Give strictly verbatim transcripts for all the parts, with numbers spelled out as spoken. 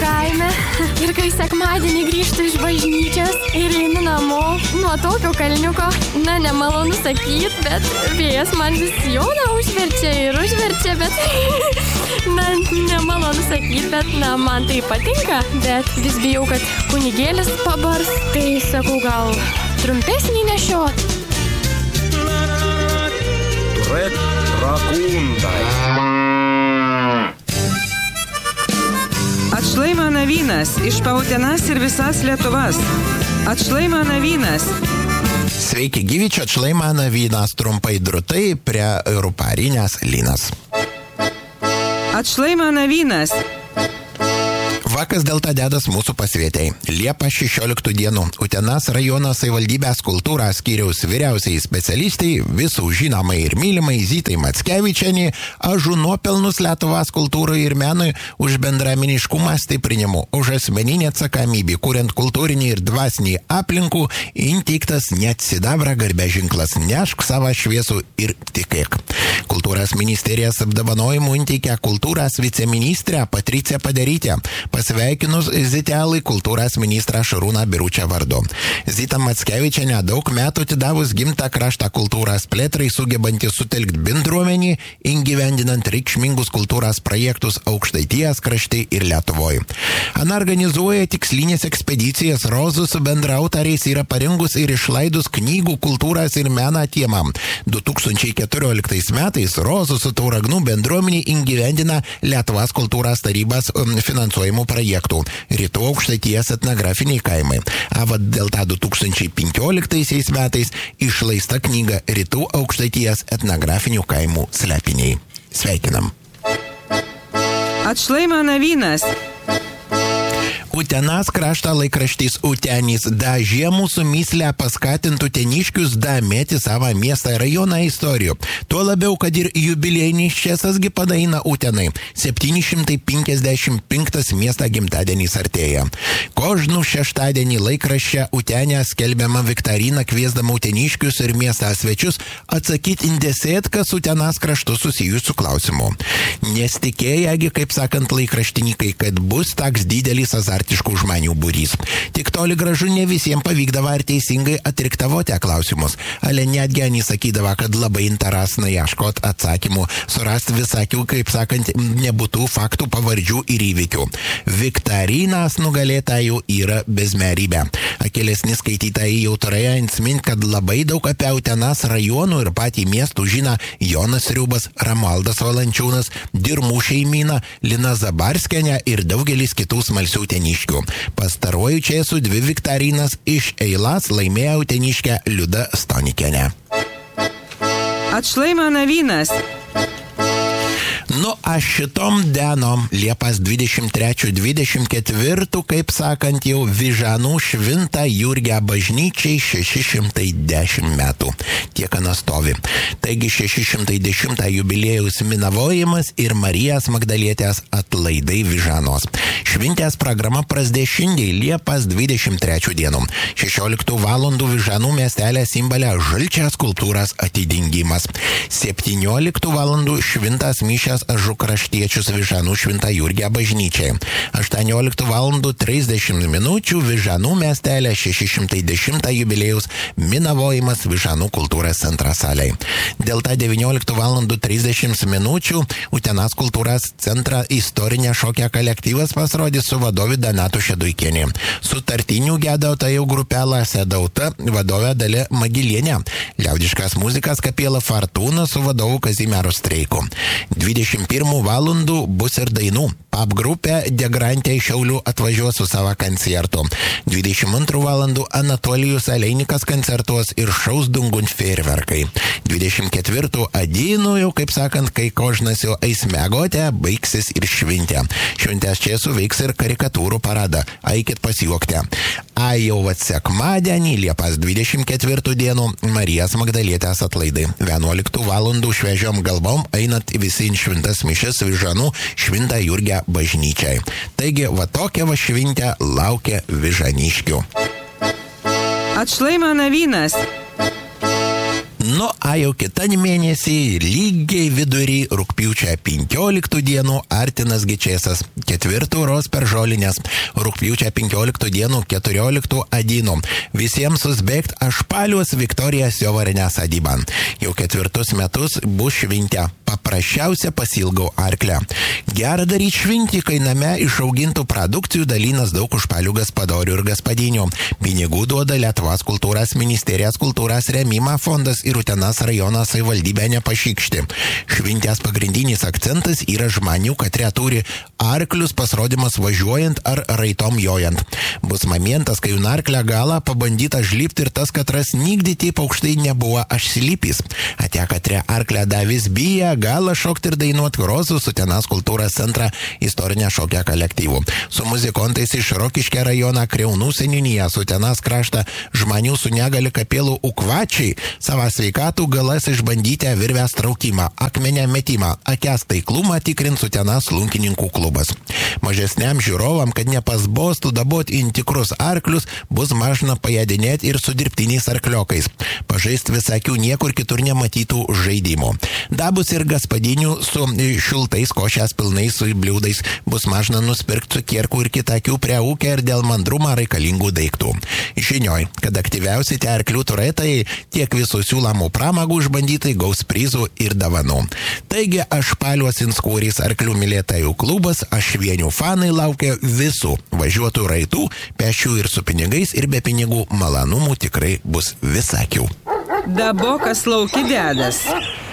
kaime ir kai sekmadienį grįžtu iš bažnyčios ir einu namo nuo tokio kalniuko, na, nemalonu sakyt, bet vėjas man vis sijoną užverčia ir užverčia, bet, na, nemalonu sakyt, bet, na, man tai patinka, bet vis bijau, kad kunigėlis pabars, tai sakau, gal trumpesnį nešiot. Turek Rakundai. Atšlaimana vynas iš Pautenas ir visas Lietuvas. Atšlaimana vynas. Sveiki, gyvi, čia Atšlaimana vynas, trumpai drutai prie Ruparinės Linas. Atšlaimana vynas. Vakas dėl to dedas mūsų pasvietei. Liepa šešioliktų dienų Utenos rajono savivaldybės kultūros skyriaus vyriausiai specialistai visų žinomai ir mylimai Zitai Mackevičienė ažu nuopelnus Lietuvos kultūrai ir menui už bendruomeniškumą stiprinimu, už asmeninę atsakomybę, kuriant kultūrinį ir dvasinį aplinkų, įteiktas net sidabro garbės ženklas Nešk savo šviesų ir tikėk. Kultūros ministerijos apdovanojimų įteikė kultūros viceministrė Patricija Padarytė, pasveikinus Zitelai kultūros ministrą Šarūną Biručią vardu. Zita Mackevičienė daug metų atidavus gimtą kraštą kultūros plėtrai sugebanti sutelkti bendruomenį, įgyvendinant reikšmingus kultūros projektus Aukštaitijos krašte ir Lietuvoje. Ana organizuoja tikslinės ekspedicijas, rozų su bendraautoriais yra parengus ir išleidus knygų kultūros ir meno temą. du tūkstančiai keturioliktais metais rozų su Tauragnų bendruomenė įgyvendina Lietuvos kultūros tarybos finansuojimų projektų Rytų Aukštaitijos etnografiniai kaimai. A vad dėl tą du tūkstančiai penkioliktaisiais metais išleista knyga Rytų Aukštaitijos etnografinių kaimų slėpiniai. Sveikinam. Atšlaimana vynas. Utenos krašto laikraštys Utenys da žiemų su myslę paskatintų uteniškius domėti savo miestą rajoną istorijų. Tuo labiau, kad ir jubiliejinis česasgi padaina Utenai. septyni šimtai penkiasdešimt penktas miesto gimtadienis artėja. Kožnų šeštadienį laikraščia Utenė skelbiama viktorina kviesdama uteniškius ir miesto svečius atsakyti indesėtkas Utenos kraštų susijusių klausimų. Nesitikėjagi, kaip sakant laikraštininkai, kad bus toks didelis azartiškų žmonių būrys. Tik toli gražu ne visiems pavykdavo ar teisingai atriktavo tie klausimus. Ale netgi ani sakydavo, kad labai interesna ieškot atsakymų, surasti visakių, kaip sakant, nebūtų faktų, pavardžių ir įvykių. Viktorinas nugalėtojų yra bezmerybė. Akilesni skaitytojai jau turėjo atsiminti, kad labai daug apie Utenos rajonų ir patį miestų žino Jonas Riubas, Romualdas Valančiūnas, Dirmų šeimyna, Lina Zabarskienė ir daugelis kitų smalsių uteniškių. Pastaruoju čia su dvi viktorinas iš eilas laimėjo uteniškę Liuda Stonikienė. Atšlaimana vynas. Nu, aš šitom dienom Liepos dvidešimt trečią dvidešimt ketvirtą, kaip sakant, jau Vyžanų Šventą Jurgio bažnyčiai šeši šimtai dešimt metų. Tiek ana stovi. Taigi šeši šimtai dešimtą jubiliejaus minavojimas ir Marijos Magdalietės atlaidai Vyžanos. Šventės programa prasidės šiandien Liepos dvidešimt trečią dieną. šešioliktą valandą Vyžanų miestelė simbolė žalčias kultūros atidingimas. septynioliktą valandą šventas mišias ažu kraštiečius Vyžanų Šventą Jurgio bažnyčiai. aštuonioliktą valandą trisdešimt minučių Vyžanų miestelė šeši šimtai dešimtą jubiliejaus minavojimas Vyžanų kultūros centro salėje. Dėl to devynioliktą valandą trisdešimt minučių Utenos kultūros centro istorinė šokio kolektyvas pasirodys su vadovė Donatu Šeduikienė. Sutartinių gėdautojų grupelą Sedauta vadovė Dalia Magilienė. Liaudiškas muzikas kapela Fortūna su vadovu Kazimieru Streiku. dvidešimt pirmą valandą bus ir dainų. Pop grupė Degrantė iš Šiaulių atvažiuos su savo koncertu. dvidešimt antrą valandą Anatolijus Aleinikas koncertuos ir šaus dungun fejerverkai. dvidešimt ketvirtą dieną jau, kaip sakant, kai kožnas jau eis miegoti, baigsis ir šventė. Šventės čia suveiks ir karikatūrų parada. Eikit pasijuokti. A jau vat sekmadienį, Liepos dvidešimt ketvirtą dieną, Marijos Magdalietės atlaidai. vienuoliktą valandą šviežiom galvom einat visi in šventas mišias Vyžanų Šventą Jurgio bažnyčiai. Taigi, va tokia va šventė laukia vyžaniškių. Atšlaimana vynas. Nu, Nu, a jau kitą mėnesį, lygiai vidury rugpjūčio penkioliktų dienų artinas gičėsas. Ketvirtų ros per žolinės. Rugpjūčio penkioliktų dienų keturioliktų adinų. Visiems susbėgt Ašpaliuos Viktorijos Jovarinės adyban. Jau ketvirtus metus bus švintė. Paprasčiausia pasilgau arklę. Gerą daryt švintį, kai name išaugintų produkcijų dalynas daug užpalių gaspadorių ir gaspadinių. Pinigų duoda Lietuvos kultūros ministerijos kultūros remimo fondas ir Utenos rajono savivaldybė nepašykšti. Švintės pagrindinis akcentas yra žmonių, katrie turi arklius pasirodymas važiuojant ar raitom jojant. Bus momentas, kai jų arklę galą pabandyta žlipti ir tas katras nygdyti paukštai nebuvo ašsilipys. Atė katrie arklę davis biją, galą šokti ir dainuot Rozų Utenos kultūros centrą istorinę šokę kolektyvų. Su muzikontais iš Rokiškio rajono Kriaunų seniūnijos Utenos kraštą žmonių su negali kapėlų ukvačiai savo sveikatų galas išbandyti virvės traukimą, akmenę metimą, akės taiklumą tikrins Utenos lunkininkų klubas. Mažesniam žiūrovam, kad nepasbostų dabot į tikrus arklius, bus mažna pajadinėti ir su dirbtiniais arkliokais. Pažaist visakių niekur kitur nematytų žaidimų. Dabus ir gaspadinių su šiltais košės pilnais su bliūdais bus mažna nusipirkti cukierkų ir kitakių prie ūkio ir dėl mandrumo reikalingų daiktų. Žinioj, kad aktyviausi tie arklių turėtojai tiek visų siūlomų pramagų išbandytai gaus prizų ir davanų. Taigi Ašpaliuos Inskūrys arklių mylėtojų klubas Ašvienių fanai laukia visų važiuotų raitų, pešių ir su pinigais ir be pinigų malonumų tikrai bus visakių. Dabokas lauki dedas.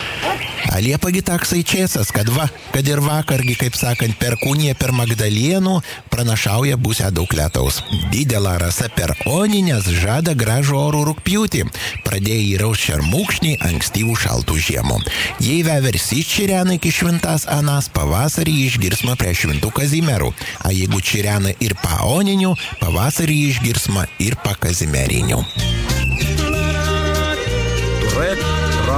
Aliepagi taksai čėsas, kad va, kad ir vakargi, kaip sakant, per Kūniją, per Magdalienų pranašauja būsę daug lietaus. Didelą rasa per Oninės žada gražų orų rugpjūtį. Pradėjo įraus šermūkšniai ankstyvų šaltų žiemų. Jei veversiš čiriana iki šventas Anas, pavasarį išgirsma prie šventų Kazimierų. A jeigu čiriana ir pa Oninių, pavasarį išgirsma ir pa Kazimierinių.